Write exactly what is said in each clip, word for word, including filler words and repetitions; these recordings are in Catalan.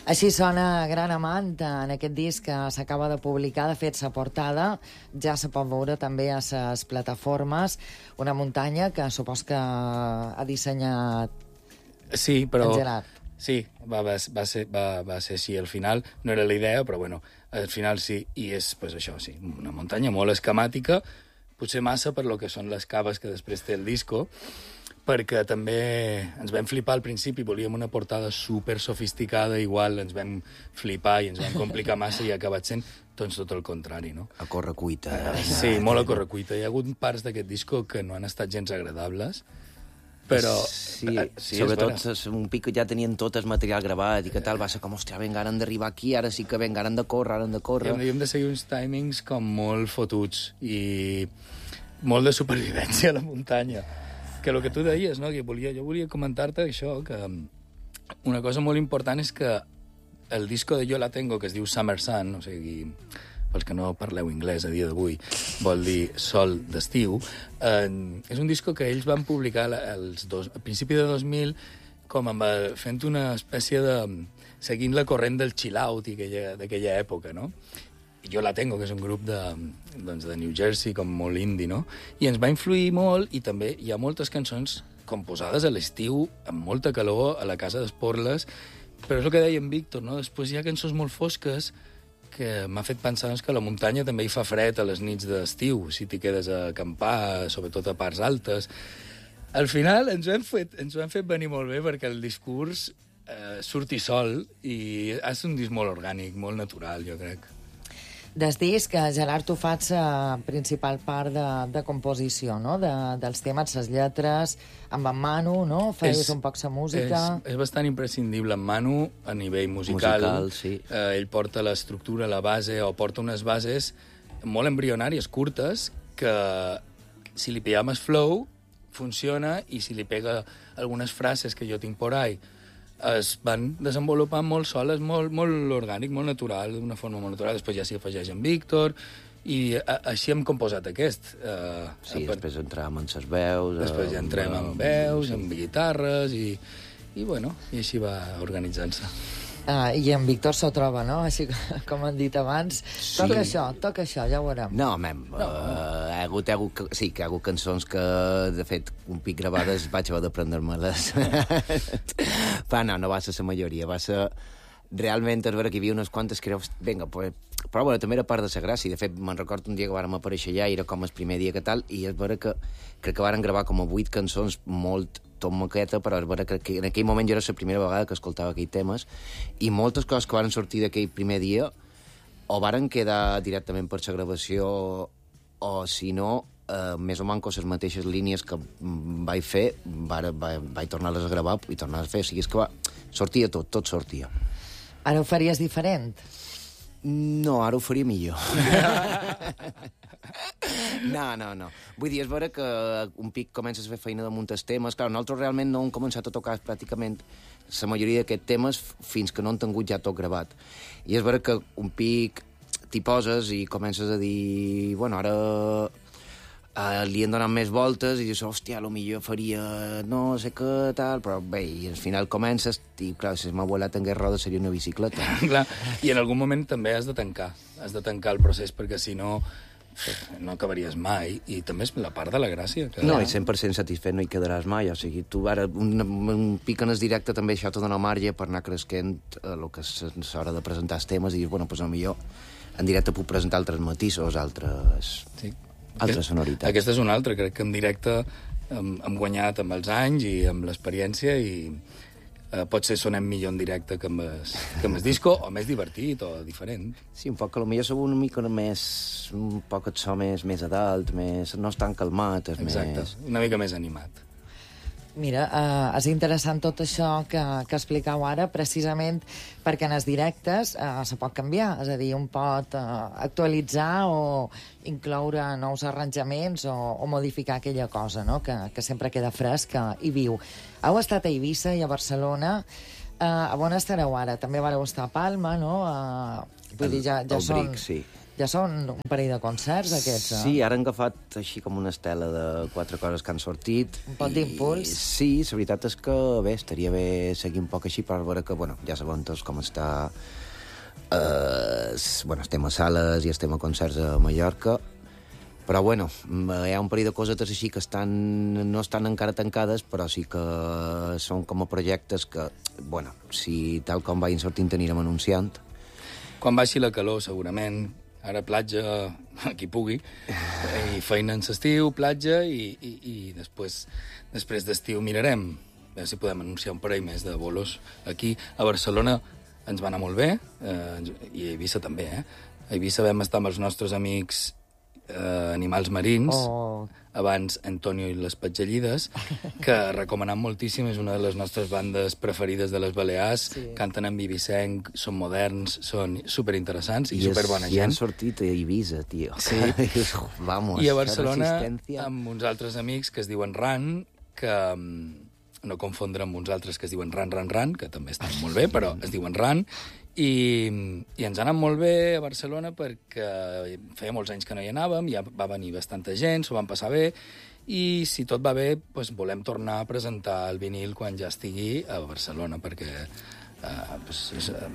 Així sona Gran Amant en aquest disc que s'acaba de publicar. De fet, sa portada ja se pot veure també a les plataformes. Una muntanya que supos que ha dissenyat sí, però... en Gerard. Sí, va, va, va, ser, va, va ser així al final. No era la idea, però bueno, al final sí. I és, pues, això, sí, una muntanya molt esquemàtica, potser massa per lo que són les caves que després té el disco, perquè també ens vam flipar al principi, volíem una portada super sofisticada, igual ens vam flipar i ens vam complicar massa i ha acabat sent doncs tot el contrari, no? A correcuita. Uh, sí, molt a correcuita. Hi ha hagut parts d'aquest disco que no han estat gens agradables, però... Sí, sí, sobretot un pic que ja tenien tot el material gravat i que tal, va ser com, hòstia, vinga, ara han d'arribar aquí, ara sí que vinga, ara han de córrer, ara han de córrer... I havíem de seguir uns timings com molt fotuts i molt de supervivència a la muntanya. Que el que tu deies, no? Que volia, jo volia comentar-te això, que una cosa molt important és que el disco de Yo la tengo, que es diu Summer Sun, o sigui, pels que no parleu anglès a dia d'avui, vol dir sol d'estiu, eh, és un disco que ells van publicar als dos, a principi de dos mil com amb, fent una espècie de... seguint la corrent del chill-out d'aquella època, no? Jo la tengo, que és un grup de, doncs, de New Jersey, com molt indie, no? I ens va influir molt, i també hi ha moltes cançons composades a l'estiu, amb molta calor, a la casa d'Esporles, però és el que deia en Víctor, no? Després hi ha cançons molt fosques que m'ha fet pensar doncs, que a la muntanya també hi fa fred a les nits d'estiu, si t'hi quedes a acampar, sobretot a parts altes. Al final ens ho hem fet, ens ho hem fet venir molt bé perquè el discurs eh, surti sol i és un disc molt orgànic, molt natural, jo crec. Del disc, Gerard, tu fas la principal part de, de composició, no? De, dels temes, les lletres, amb en Manu, no? Feies és, un poc la música... És, és bastant imprescindible. En Manu, a nivell musical, musical sí. eh, ell porta l'estructura, la base, o porta unes bases molt embrionàries, curtes, que si li pillem el flow, funciona, i si li pega algunes frases que jo tinc por ahí, es van desenvolupant molt soles, molt, molt orgànic, molt natural, d'una forma molt natural. Després ja s'hi afegeix en Víctor, i a, així hem composat aquest. Uh, sí, per... després entrem en ses veus... Després ja entrem en veus, sí. en guitarres, i, i bueno, i així va organitzant-se. Uh, I en Víctor s'ho troba, no? Així com han dit abans. Sí. Toca això, toca això, ja ho veurem. No, mem, no. Uh, ha hagut, ha hagut, sí, que ha hagut cançons que, de fet, un pic gravades vaig haver de prendre-me-les. Fa, no, no va ser la majoria, va ser... Realment, és vera que hi havia unes quantes que era... Vinga, pues... Però, bueno, també era part de la gràcia. De fet, me'n recordo un dia que vàrem aparèixer allà, i era com el primer dia que tal, i és vera que crec que varen gravar com a vuit cançons molt tot maqueta, però és vera que, que en aquell moment jo era la primera vegada que escoltava aquells temes, i moltes coses que varen sortir d'aquell primer dia o varen quedar directament per la gravació, o si no, eh, més o manco les mateixes línies que vaig fer, vaig, vaig, vaig tornar-les a gravar i tornar a fer. O sigui, és que va, sortia tot, tot sortia. Ara ho faries diferent? No, ara ho faria millor. No, no, no. Vull dir, és vera que un pic comences a fer feina de muntar temes. Clar, nosaltres realment no hem començat a tocar pràcticament la majoria d'aquests temes fins que no han tingut ja tot gravat. I és vera que un pic t'hi poses i comences a dir... Bueno, ara uh, li han donat més voltes i dius, hòstia, potser faria no sé què, tal, però bé, i al final comences i, clar, si m'ha volat en roda seria una bicicleta. Clar, i en algun moment també has de tancar, has de tancar el procés, perquè si no no acabaries mai, i també és la part de la gràcia. Que... No, i cent per cent satisfet no hi quedaràs mai, o sigui, tu ara un, un pic en el directe també això te dona marge per anar cresquent el que és l'hora de presentar els temes i dir, bueno, doncs potser en directe puc presentar altres matisos, altres, sí. altres sonoritats. Aquesta és una altra, crec que en directe hem, hem guanyat amb els anys i amb l'experiència, i eh, potser sonem millor en directe que amb, el, que amb el disco, o més divertit, o diferent. Sí, un poc que potser sou una mica més... un poc et so més, més a dalt, més, no és tan calmat, és Exacte, més... una mica més animat. Mira, eh, és interessant tot això que, que explicau ara, precisament perquè en els directes eh, se pot canviar, és a dir, un pot eh, actualitzar o incloure nous arranjaments o, o modificar aquella cosa, no? que, que sempre queda fresc i viu. Heu estat a Eivissa i a Barcelona. Eh, a on estareu ara? També vareu estar a Palma, no? Eh, vull el, dir, ja, ja el són... Bric, sí. Ja són un parell de concerts, aquests, eh? Sí, ara han agafat així com una estela de quatre coses que han sortit. Un pot d'impuls. Sí, la veritat és que, bé, estaria bé seguir un poc així per veure que, bueno, ja sabem tots com està... Eh, bueno, estem a sales i estem a concerts a Mallorca, però, bueno, hi ha un parell de cosetes així que estan, no estan encara tancades, però sí que són com a projectes que, bueno, si tal com vagin sortint anirem anunciant. Quan baixi la calor, segurament, ara platja, a qui pugui, i feina en l'estiu, platja, i, i, i després, després d'estiu mirarem, a veure si podem anunciar un parell més de bolos aquí. A Barcelona ens va anar molt bé, eh, i a Eivissa també, eh? A Eivissa vam estar amb els nostres amics eh, Animals Marins, Oh. abans Antonio i les Petgellides, que recomanem moltíssim, és una de les nostres bandes preferides de les Balears, Sí. canten en vivissenc, són moderns, són superinteressants i, I superbona I han gent. sortit a Eivissa, tio. Sí. Vamos, I a Barcelona, resistència. amb uns altres amics que es diuen Ran, que mm, no confondre amb uns altres que es diuen Ran, Ran, Ran, que també estan molt bé, però es diuen Ran, i, i ens ha anat molt bé a Barcelona perquè feia molts anys que no hi anàvem, ja va venir bastanta gent, s'ho vam passar bé, i si tot va bé, doncs volem tornar a presentar el vinil quan ja estigui a Barcelona, perquè eh, doncs és, eh,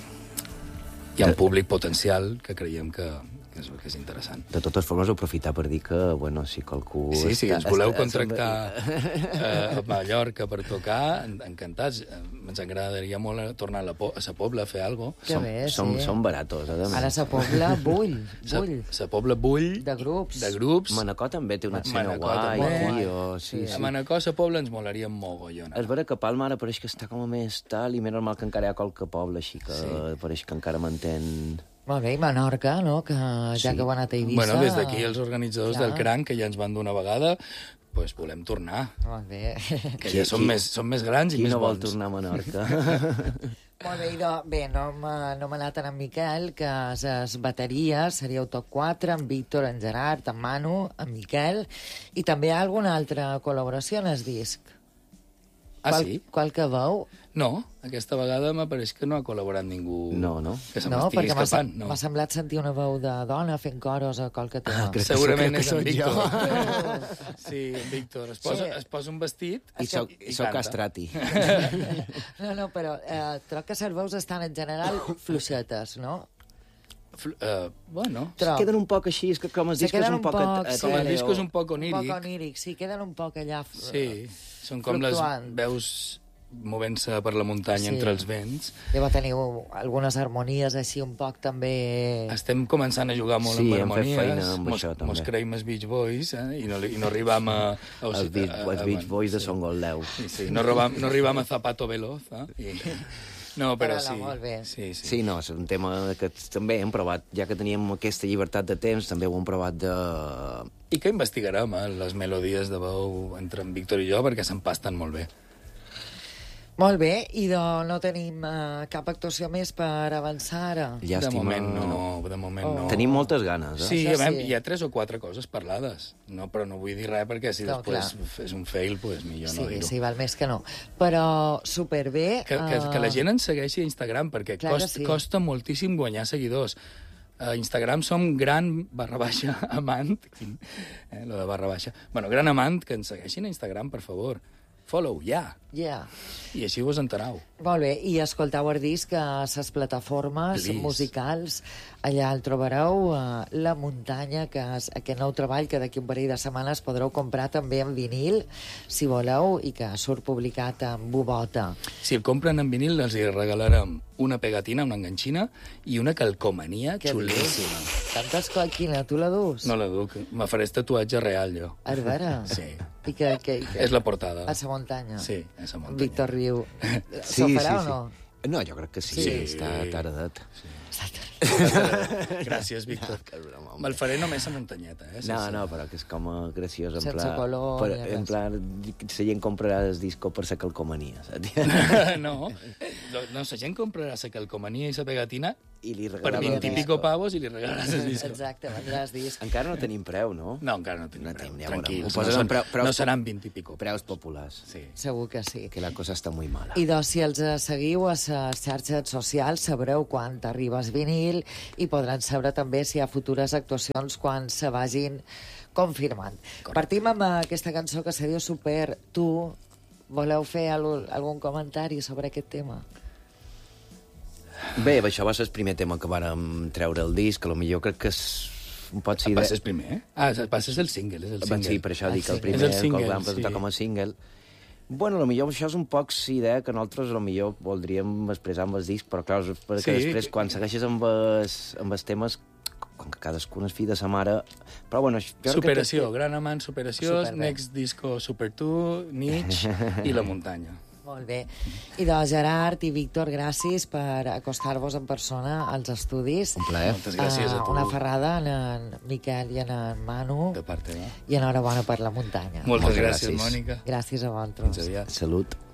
hi ha un públic potencial que creiem que, que, és, que és interessant. De totes formes, aprofitar per dir que, bueno, si qualcú... Sí, si està- ens voleu està- contractar eh, a Mallorca per tocar, en- encantats. Eh, Ens agradaria molt a tornar a la, po a sa Pobla a fer alguna cosa. Que Som, bé, som, sí. som baratos, a més. Ara sa Pobla bull, Sa, bull. sa Pobla bull De grups. de grups. Manacor també té una escena Manacor guai, també. tio. Sí, A sí. Manacor, sa Pobla ens molaria mogollon. És vera que Palma ara pareix que està com a més tal, i més normal que encara hi ha qualque poble així, que sí. Pareix que encara mantén... Molt bé, i Menorca, no? Que ja Sí. que heu anat a Eivissa... Bueno, des d'aquí els organitzadors Clar. del Cranc, que ja ens van d'una vegada, pues volem tornar. Molt bé. Que Qui- ja som qui- més, som més grans i Qui més no vol bons. tornar a Menorca? Molt bé, idò, bé, no m'ha no m'ha anat en Miquel, que les bateries seríeu tot quatre, en Víctor, en Gerard, en Manu, en Miquel, i també hi ha alguna altra col·laboració en el disc. Ah, qual, sí? Qual que veu? No, aquesta vegada m'apareix que no ha col·laborat ningú No, no. que se No, m'estigui perquè m'ha escapant. sem- No. m'ha semblat sentir una veu de dona fent coros a qualque tema. Ah, crec- Segurament que és en sóc Víctor. jo. Sí, en Víctor. Es posa, Sí. es posa un vestit I soc, i soc canta. castrati. No, no, però eh, troc que les veus estan en general fluixetes, no? Fl- eh, bueno, Troc. Queden un poc així, és que com es Se disc és queden un un poc... poc, a- sí. com el etèreo. disco és un poc Un oníric. poc oníric, sí, queden un poc allà... eh, Sí, són com les fluctuant. veus movent-se per la muntanya Sí. entre els vents. Llavors teniu algunes harmonies així un poc també... Estem començant a jugar molt Sí, amb hem fet harmonies. feina amb mos, això, també. mos creiem els Beach Boys, eh? I, no, li- i no arribam a... a, Els Beach, a- a- els Beach a- Boys de sí. Son Goldeu. Sí, sí, no arribam, no arribam a Zapato Veloz, eh? I... No, però, Però no, sí. molt bé. Sí, sí. Sí, no, és un tema que també hem provat, ja que teníem aquesta llibertat de temps, també ho hem provat de... I que investigarem, eh, les melodies de veu entre en Víctor i jo, perquè s'empasten molt bé. Molt bé, i de, no tenim uh, cap actuació més per avançar ara. Llàstima. De moment no, de moment Oh. no. Tenim moltes ganes, eh? Sí, Això a veure, sí. hi ha tres o quatre coses parlades, no, però no vull dir res perquè si No, després clar. és un fail, pues millor Sí, no dir-ho. sí, val més que no. Però superbé... Que, que, eh, que la gent ens segueixi a Instagram, perquè Clar que costa, sí. costa moltíssim guanyar seguidors. A Instagram som gran barra baixa amant, quin, eh, lo de barra baixa. Bueno, gran amant, que ens segueixin a Instagram, per favor. Follow, ja. Yeah. I així vos enterau. Molt bé, i escolteu el disc a les plataformes Please. musicals. Allà el trobareu, a La Muntanya, que és aquest nou treball que d'aquí un parell de setmanes podreu comprar també en vinil, si voleu, i que surt publicat en bubota. Si el compren en vinil, els hi regalarem una pegatina, una enganxina i una calcomania Què xulíssima. Tantes coses, quina, tu la dus? No la duc, me faré tatuatge real, jo. A veure. Sí. I que, que, que... És la portada. A la muntanya. Sí, a la muntanya. Víctor Riu. Sí, S'ho sí, farà sí. o no? No, jo crec que sí, Sí. està taradet. Gràcies, Víctor. Que broma, home. Me'l faré només a muntanyeta, eh? No, sense- no, però que és com a graciós, en Sense pla... color per, ni res. en pla, la gent comprarà el disco per la calcomania, saps? no, no, la gent comprarà la calcomania i la pegatina I li per regalaràs vint i el pico disco. pavos i li regalaràs el disco. Exacte, vendràs disc. Encara no tenim preu, no? No, encara no tenim No preu. tenim, ja veurem. Tranquils, Ho no, posen són, preu- preus no po- seran vint i pico. Preus populars. Sí. Segur que sí. Que la cosa està molt mala. I doncs, si els eh, seguiu a les xarxes socials, sabreu quan t'arribes vinil i podran saber també si hi ha futures actuacions quan se vagin confirmant. Correcte. Partim amb aquesta cançó que se diu Super. Tu voleu fer al- algun comentari sobre aquest tema? Bé, això va ser el primer tema que vàrem treure el disc, que potser crec que és... pot ser... Passes primer, eh? Ah, passes el single, és el single. Sí, per això dic que el single. primer, És el single, que el vam presentar sí. com a single. Bueno, potser això és un poc sí, idea que nosaltres potser voldríem expressar amb el disc, però clar, perquè Sí. després, quan segueixes amb els, amb els temes, com que cadascun és fill de sa mare... Però bueno, jo crec Superació, que... Gran Amant, Superació, Superbé. Next Disco, Super Tu, Nietzsche i La Muntanya. Molt bé. I doncs, Gerard i Víctor, gràcies per acostar-vos en persona als estudis. Un plaer. Moltes gràcies a Ah, tu. Una ferrada en en Miquel i en en Manu. De part teva. I enhorabona per La Muntanya. Moltes Moltes gràcies, gràcies. Mònica. Gràcies a Fins vosaltres. aviat. Salut.